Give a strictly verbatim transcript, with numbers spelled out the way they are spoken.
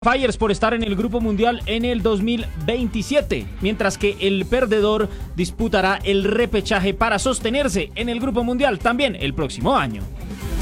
Fires por estar en el Grupo Mundial en el dos mil veintisiete, mientras que el perdedor disputará el repechaje para sostenerse en el Grupo Mundial también el próximo año.